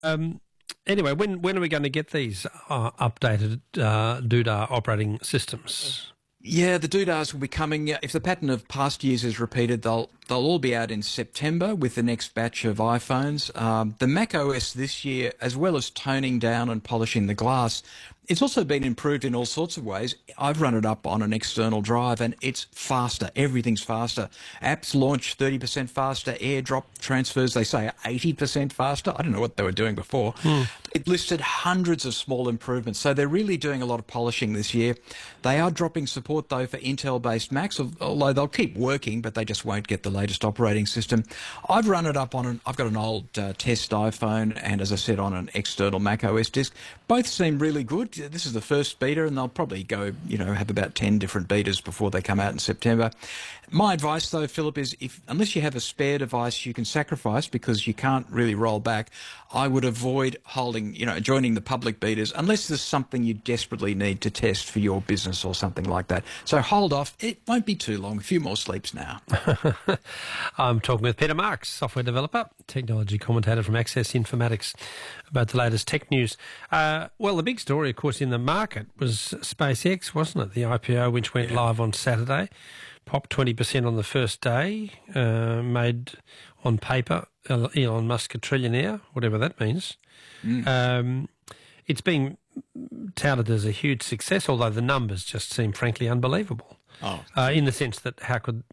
Anyway, when are we going to get these updated Doodah operating systems? Yeah, the doodahs will be coming. If the pattern of past years is repeated, they'll all be out in September with the next batch of iPhones. The Mac OS this year, as well as toning down and polishing the glass, it's also been improved in all sorts of ways. I've run it up on an external drive and it's faster. Everything's faster. Apps launch 30% faster. AirDrop transfers, they say, 80% faster. I don't know what they were doing before. It listed hundreds of small improvements. So they're really doing a lot of polishing this year. They are dropping support, though, for Intel-based Macs, although they'll keep working, but they just won't get the latest operating system. I've run it up on I've got an old test iPhone and, as I said, on an external Mac OS disk. Both seem really good. This is the first beta, and they'll probably go, have about 10 different betas before they come out in September. My advice, though, Philip, is unless you have a spare device you can sacrifice because you can't really roll back, I would avoid joining the public betas unless there's something you desperately need to test for your business or something like that. So hold off. It won't be too long. A few more sleeps now. I'm talking with Peter Marks, software developer, technology commentator from Access Informatics, about the latest tech news. Well, the big story, of course, in the market was SpaceX, wasn't it? The IPO, which went live on Saturday, popped 20% on the first day, made on paper Elon Musk a trillionaire, whatever that means. It's been touted as a huge success, although the numbers just seem frankly unbelievable. In the sense that how could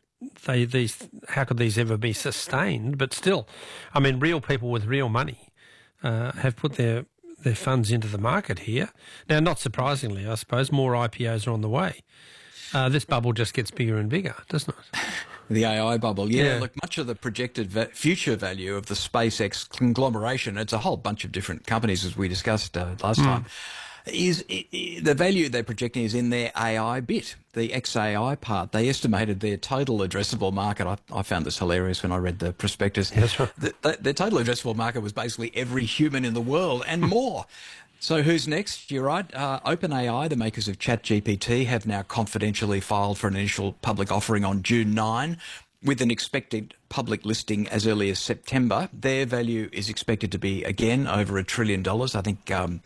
these ever be sustained? But still, I mean, real people with real money have put their funds into the market here. Now, not surprisingly, I suppose, more IPOs are on the way. This bubble just gets bigger and bigger, doesn't it? The AI bubble, yeah. Look, much of the projected future value of the SpaceX conglomeration, it's a whole bunch of different companies, as we discussed last time, is the value they're projecting is in their AI bit, the XAI part. They estimated their total addressable market. I found this hilarious when I read the prospectus. That's right. The total addressable market was basically every human in the world and more. So who's next? You're right. OpenAI, the makers of ChatGPT, have now confidentially filed for an initial public offering on June 9, with an expected public listing as early as September. Their value is expected to be, again, over $1 trillion. I think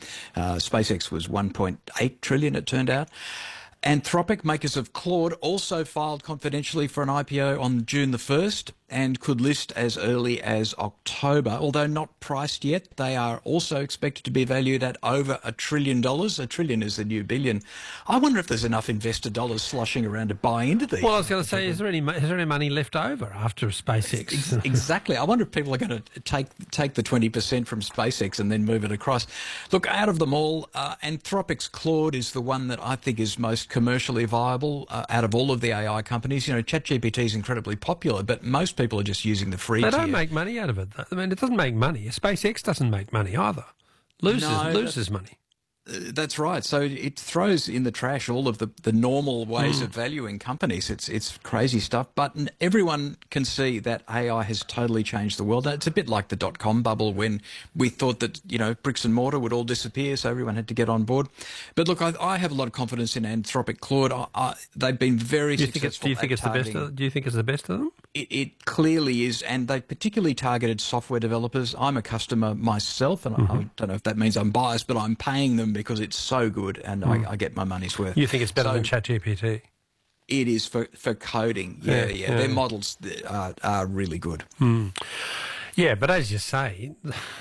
SpaceX was 1.8 trillion, it turned out. Anthropic, makers of Claude, also filed confidentially for an IPO on June the 1st and could list as early as October. Although not priced yet, they are also expected to be valued at over $1 trillion. $1 trillion is the new billion. I wonder if there's enough investor dollars sloshing around to buy into these. Well, I was going to say, is there any money left over after SpaceX? Exactly. I wonder if people are going to take the 20% from SpaceX and then move it across. Look, out of them all, Anthropic's Claude is the one that I think is most commercially viable out of all of the AI companies. ChatGPT is incredibly popular, but most people are just using the free tier. They don't make money out of it. I mean, it doesn't make money. SpaceX doesn't make money either. Loses money. That's right. So it throws in the trash all of the normal ways of valuing companies. It's crazy stuff. But everyone can see that AI has totally changed the world. It's a bit like the dot-com bubble when we thought that, bricks and mortar would all disappear, so everyone had to get on board. But look, I have a lot of confidence in Anthropic Claude. They've been very successful. Do you think it's the best of them? It clearly is, and they particularly targeted software developers. I'm a customer myself, and I don't know if that means I'm biased, but I'm paying them because it's so good, and I get my money's worth. You think it's better than ChatGPT? It is for coding. Yeah. Their models are really good. Yeah, but as you say,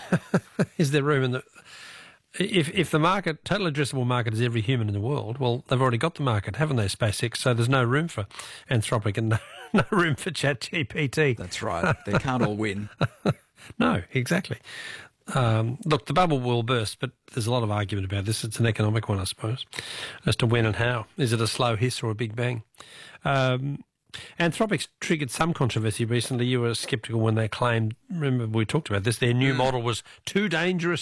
is there room in the... If the market, total addressable market, is every human in the world, well, they've already got the market, haven't they, SpaceX? So there's no room for Anthropic and no room for ChatGPT. That's right. They can't all win. No, exactly. Look, the bubble will burst, but there's a lot of argument about this. It's an economic one, I suppose, as to when and how. Is it a slow hiss or a big bang? Anthropic's triggered some controversy recently. You were sceptical when they claimed, remember we talked about this, their new model was too dangerous